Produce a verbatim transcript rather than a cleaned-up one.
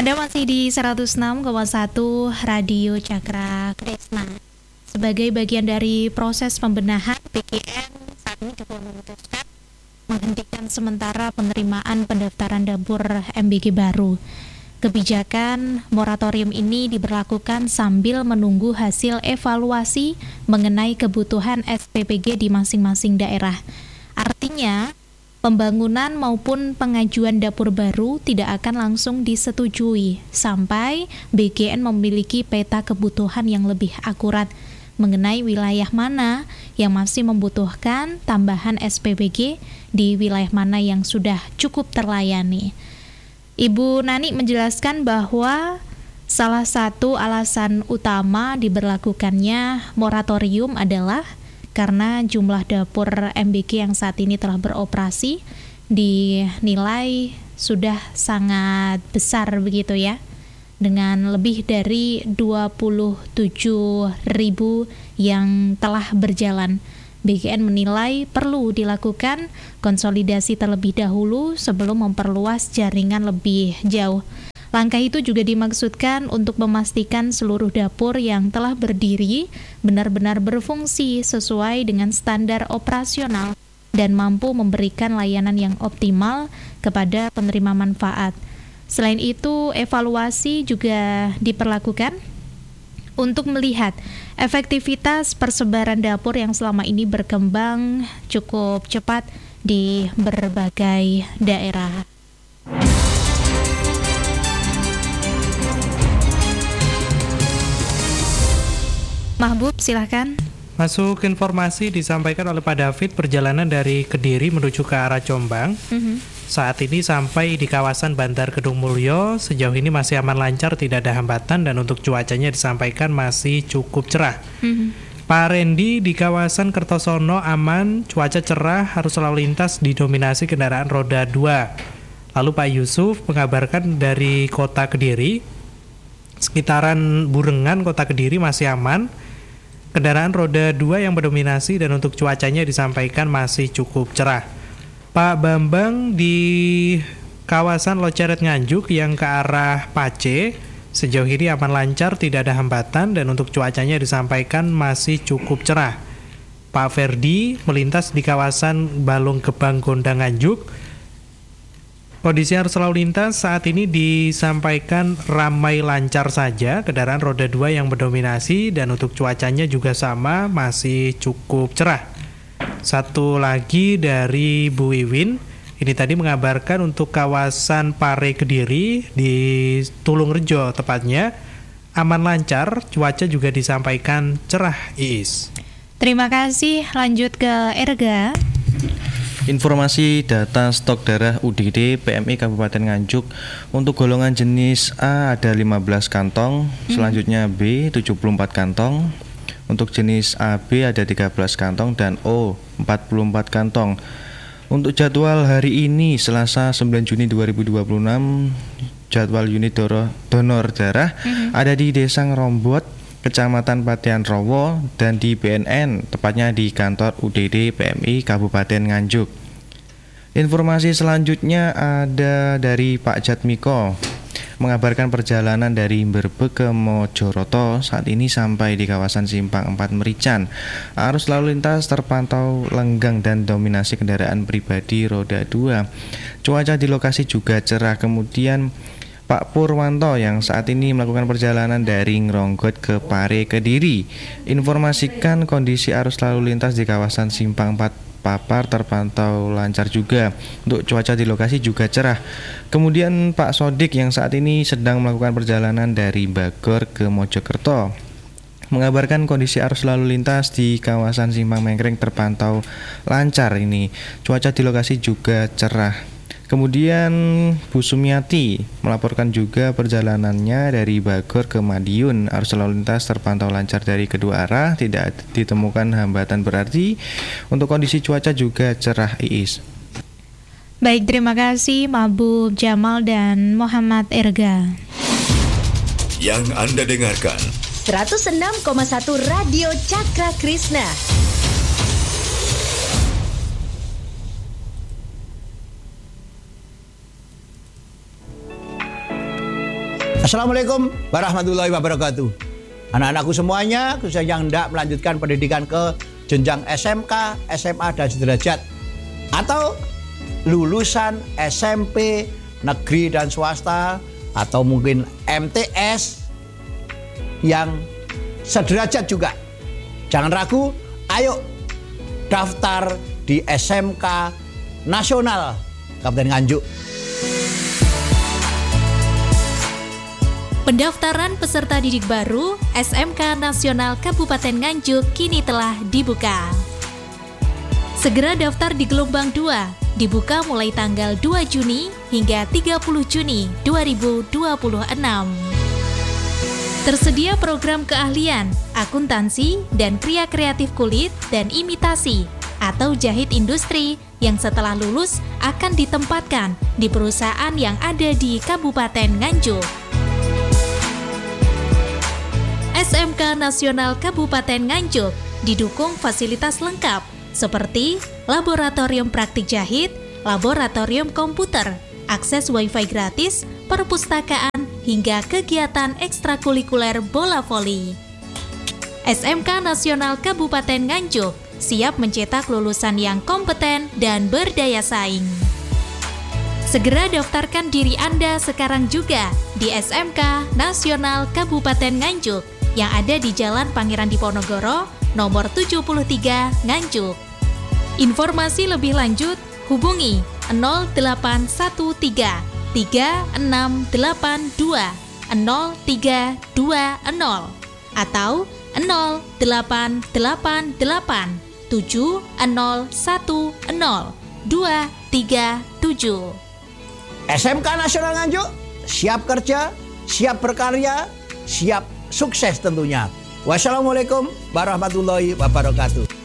Anda masih di seratus enam koma satu Radio Cakra Krisna. Sebagai bagian dari proses pembenahan, B K N saat ini juga memutuskan menghentikan sementara penerimaan pendaftaran dapur M B G baru. Kebijakan moratorium ini diberlakukan sambil menunggu hasil evaluasi mengenai kebutuhan S P P G di masing-masing daerah. Artinya, pembangunan maupun pengajuan dapur baru tidak akan langsung disetujui sampai B K N memiliki peta kebutuhan yang lebih akurat mengenai wilayah mana yang masih membutuhkan tambahan S P P G di wilayah mana yang sudah cukup terlayani. Ibu Nani menjelaskan bahwa salah satu alasan utama diberlakukannya moratorium adalah karena jumlah dapur M B G yang saat ini telah beroperasi dinilai sudah sangat besar begitu ya, dengan lebih dari dua puluh tujuh ribu yang telah berjalan. B K N menilai perlu dilakukan konsolidasi terlebih dahulu sebelum memperluas jaringan lebih jauh. Langkah itu juga dimaksudkan untuk memastikan seluruh dapur yang telah berdiri benar-benar berfungsi sesuai dengan standar operasional dan mampu memberikan layanan yang optimal kepada penerima manfaat. Selain itu, evaluasi juga diperlakukan untuk melihat efektivitas persebaran dapur yang selama ini berkembang cukup cepat di berbagai daerah. Mahbub, silahkan. Masuk informasi disampaikan oleh Pak David, perjalanan dari Kediri menuju ke arah Jombang. Mm-hmm. Saat ini sampai di kawasan Bandar Kedung Mulyo, sejauh ini masih aman lancar, tidak ada hambatan, dan untuk cuacanya disampaikan masih cukup cerah. Mm-hmm. Pak Rendi, di kawasan Kertosono aman, cuaca cerah, arus lalu lintas didominasi kendaraan roda dua. Lalu Pak Yusuf mengabarkan dari kota Kediri, sekitaran Burengan kota Kediri masih aman, kendaraan roda dua yang mendominasi, dan untuk cuacanya disampaikan masih cukup cerah. Pak Bambang, di kawasan Loceret Nganjuk yang ke arah Pace, sejauh ini aman lancar, tidak ada hambatan, dan untuk cuacanya disampaikan masih cukup cerah. Pak Ferdi melintas di kawasan Balong Gebang Gondang Nganjuk. Kondisi arus lalu lintas saat ini disampaikan ramai lancar saja, kendaraan roda dua yang mendominasi, dan untuk cuacanya juga sama, masih cukup cerah. Satu lagi dari Bu Wiwin, ini tadi mengabarkan untuk kawasan Pare Kediri di Tulungrejo tepatnya, aman lancar, cuaca juga disampaikan cerah, Iis. Terima kasih, lanjut ke Erga. Informasi data stok darah U D D P M I Kabupaten Nganjuk, untuk golongan jenis A ada lima belas kantong, selanjutnya B tujuh puluh empat kantong, untuk jenis A B ada tiga belas kantong, dan O empat puluh empat kantong. Untuk jadwal hari ini Selasa sembilan Juni dua ribu dua puluh enam, jadwal unit doro, donor darah mm-hmm. ada di Desa Ngerombot, Kecamatan Patian Rowo, dan di B N N, tepatnya di kantor U D D P M I Kabupaten Nganjuk. Informasi selanjutnya ada dari Pak Jatmiko, mengabarkan perjalanan dari Berbek ke Mojoroto saat ini sampai di kawasan Simpang empat Merican. Arus lalu lintas terpantau lenggang dan dominasi kendaraan pribadi roda dua. Cuaca di lokasi juga cerah. Kemudian Pak Purwanto yang saat ini melakukan perjalanan dari Ngronggot ke Pare Kediri, informasikan kondisi arus lalu lintas di kawasan Simpang empat Papar terpantau lancar juga. Untuk cuaca di lokasi juga cerah. Kemudian Pak Sodik yang saat ini sedang melakukan perjalanan dari Bagor ke Mojokerto, mengabarkan kondisi arus lalu lintas di kawasan Simpang Mengkring terpantau lancar ini. Cuaca di lokasi juga cerah. Kemudian Bu Sumiati melaporkan juga perjalanannya dari Bagor ke Madiun. Arus lalu lintas terpantau lancar dari kedua arah, tidak ditemukan hambatan berarti. Untuk kondisi cuaca juga cerah, Iis. Baik, terima kasih Mahbub Jamal dan Muhammad Erga. Yang Anda dengarkan seratus enam koma satu Radio Cakra Krisna. Assalamualaikum warahmatullahi wabarakatuh. Anak-anakku semuanya, khususnya yang hendak melanjutkan pendidikan ke jenjang S M K, S M A dan sederajat, atau lulusan S M P negeri dan swasta, atau mungkin M T S yang sederajat juga. Jangan ragu, ayo daftar di S M K Nasional Kabupaten Nganjuk. Pendaftaran peserta didik baru S M K Nasional Kabupaten Nganjuk kini telah dibuka. Segera daftar di gelombang dua, dibuka mulai tanggal dua Juni hingga tiga puluh Juni dua ribu dua puluh enam. Tersedia program keahlian, akuntansi, dan kria kreatif kulit dan imitasi atau jahit industri yang setelah lulus akan ditempatkan di perusahaan yang ada di Kabupaten Nganjuk. S M K Nasional Kabupaten Nganjuk didukung fasilitas lengkap seperti laboratorium praktik jahit, laboratorium komputer, akses wifi gratis, perpustakaan, hingga kegiatan ekstrakurikuler bola voli. S M K Nasional Kabupaten Nganjuk siap mencetak lulusan yang kompeten dan berdaya saing. Segera daftarkan diri Anda sekarang juga di S M K Nasional Kabupaten Nganjuk yang ada di Jalan Pangeran Diponegoro, nomor tujuh puluh tiga, Nganjuk. Informasi lebih lanjut hubungi nol delapan satu tiga tiga enam delapan dua nol tiga dua nol atau nol delapan delapan delapan tujuh nol satu nol dua tiga tujuh. S M K Nasional Nganjuk siap kerja, siap berkarya, siap sukses tentunya. Wassalamualaikum warahmatullahi wabarakatuh.